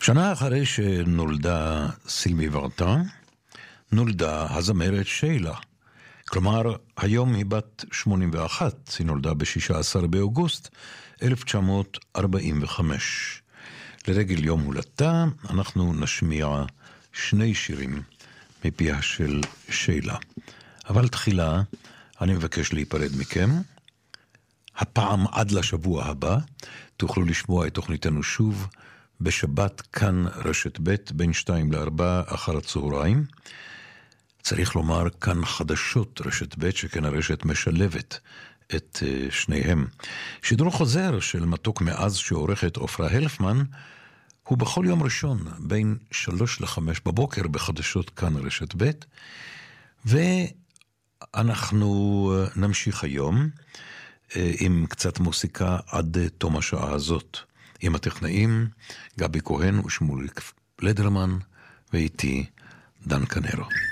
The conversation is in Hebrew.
שנה אחרי שנולדה סילמי ורטן, נולדה הזמרת שיילה. כלומר, היום היא בת 81, היא נולדה ב-16 באוגוסט 1945. לרגל יום הולדתה, אנחנו נשמיע שני שירים מפיה של שיילה. אבל תחילה, אני מבקש להיפרד מכם. הפעם עד לשבוע הבא, תוכלו לשמוע את תוכניתנו שוב, בשבת כאן רשת ב' בין 2 ל-4 אחר הצהריים. צריך לומר כאן חדשות רשת ב' שכן הרשת משלבת את שניהם. שידור חוזר של מתוק מאז שעורכת עופרה הלפמן, הוא בכל יום ראשון בין 3 ל-5 בבוקר בחדשות כאן רשת ב', ואנחנו נמשיך היום עם קצת מוסיקה עד תום השעה הזאת. עם הטכנאים גבי כהן ושמוליק לדרמן ואיתי דן קנרו.